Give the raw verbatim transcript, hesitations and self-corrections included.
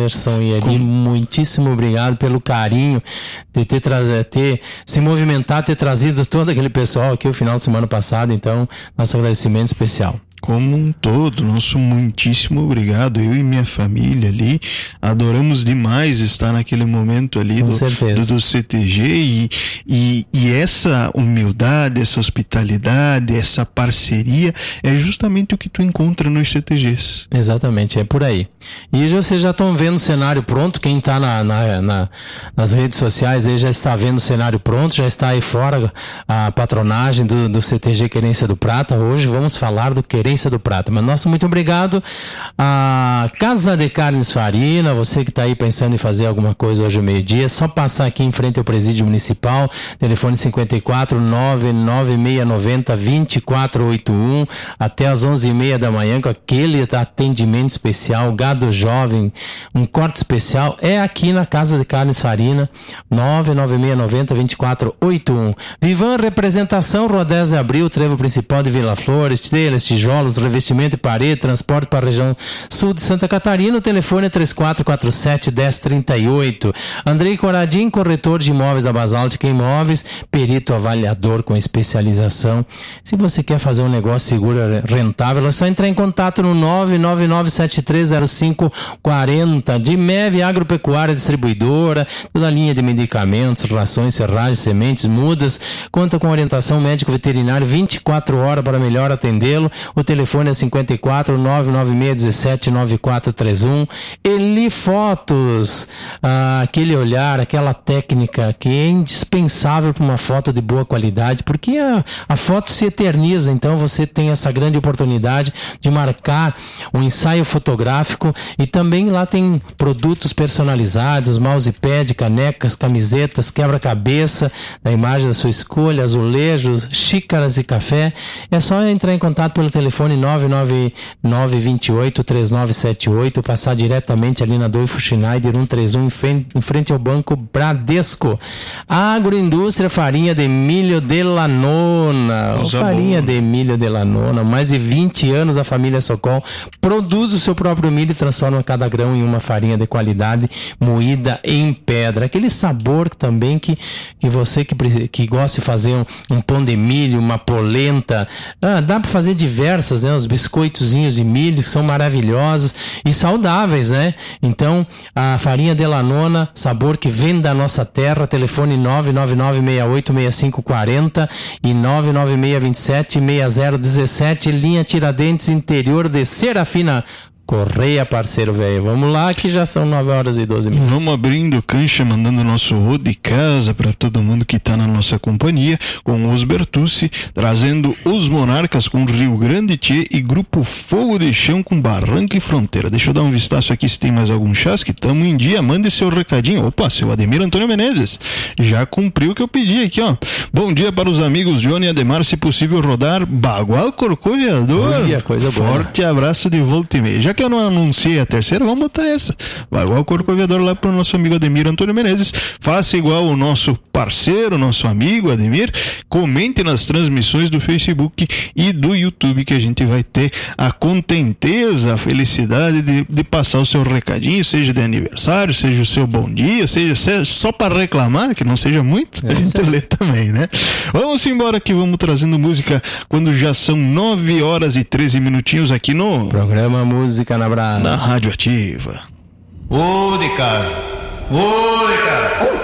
Anderson e Eli, muitíssimo obrigado pelo carinho de ter, tra- ter se movimentar, ter trazido todo aquele pessoal aqui o final de semana passado. Então, nosso agradecimento especial. Como um todo, nosso muitíssimo obrigado. Eu e minha família ali adoramos demais estar naquele momento ali do, do, do C T G e, e, e essa humildade, essa hospitalidade, essa parceria é justamente o que tu encontra nos C T Gs. Exatamente, é por aí. E vocês já estão vendo o cenário pronto. Quem está na, na, na, nas redes sociais aí já está vendo o cenário pronto, já está aí fora a patronagem do, do C T G Querência do Prata. Hoje vamos falar do Querência do Prata. Mas nosso muito obrigado a Casa de Carnes Farina, você que está aí pensando em fazer alguma coisa hoje ao meio-dia, é só passar aqui em frente ao Presídio Municipal, telefone cinquenta e quatro, nove nove seis nove zero, vinte e quatro oitenta e um, até às onze e meia da manhã, com aquele atendimento especial, gado jovem, um corte especial, é aqui na Casa de Carnes Farina, nove nove seis nove zero, vinte e quatro oitenta e um. Vivan Representação, Rua dez de Abril, trevo principal de Vila Flores, telhas, tijolos, revestimento de parede, transporte para a região sul de Santa Catarina. O telefone é três quatro quatro sete, um zero três oito. Andrei Coradim, corretor de imóveis da Basáltica Imóveis, perito avaliador com especialização. Se você quer fazer um negócio seguro, rentável, é só entrar em contato no nove nove nove sete três zero cinco quatro zero. De M E V Agropecuária Distribuidora, toda a linha de medicamentos, rações, serragens, sementes, mudas, conta com orientação médico veterinário vinte e quatro horas para melhor atendê-lo. O telefone é cinquenta e quatro, nove nove seis um sete, nove quatro três um. Eli Fotos, ah, aquele olhar, aquela técnica que é indispensável para uma foto de boa qualidade, porque a, a foto se eterniza. Então você tem essa grande oportunidade de marcar um ensaio fotográfico, e também lá tem produtos personalizados, mousepad, canecas, camisetas, quebra-cabeça da imagem da sua escolha, azulejos, xícaras de café. É só entrar em contato pelo telefone nove nove nove, dois oito, três nove sete oito, passar diretamente ali na Adolfo Schneider cento e trinta e um, em frente, em frente ao Banco Bradesco. Agroindústria Farinha de Milho de Lanona. Farinha de Milho de Lanona, mais de vinte anos a família Socol produz o seu próprio milho e transforma cada grão em uma farinha de qualidade moída em pedra. Aquele sabor também que, que você que, que gosta de fazer um, um pão de milho, uma polenta, ah, dá para fazer diversas, né? Os biscoitozinhos de milho que são maravilhosos e saudáveis, né? Então, a farinha de Lanona, sabor que vem da nossa terra. Telefone nove nove nove seis oito seis cinco quatro zero e nove nove seis dois sete, seis zero um sete, linha Tiradentes, interior de Serafina Correia, parceiro velho. Vamos lá que já são nove horas e doze minutos. Vamos abrindo cancha, mandando nosso rodo de casa para todo mundo que está na nossa companhia, com os Bertucci, trazendo os Monarcas com Rio Grande Tchê e Grupo Fogo de Chão com Barranca e Fronteira. Deixa eu dar um vistaço aqui se tem mais algum chasque. Tamo em dia, mande seu recadinho. Opa, seu Ademir Antônio Menezes já cumpriu o que eu pedi aqui, ó. Bom dia para os amigos Johnny e Ademar, se possível rodar Bagual Corcoviador. Olha, coisa boa. Forte abraço de volta e meia. Já que eu não anunciei a terceira, vamos botar essa. Vai igual o Corcoviador lá pro nosso amigo Ademir Antônio Menezes. Faça igual o nosso parceiro, nosso amigo Ademir. Comente nas transmissões do Facebook e do YouTube, que a gente vai ter a contenteza, a felicidade de, de passar o seu recadinho, seja de aniversário, seja o seu bom dia, seja, seja só para reclamar, que não seja muito, é, a gente lê também, né? Vamos embora que vamos trazendo música quando já são nove horas e treze minutinhos aqui no programa Música na Brasa, na Rádio Ativa. Ô de casa, ô de casa.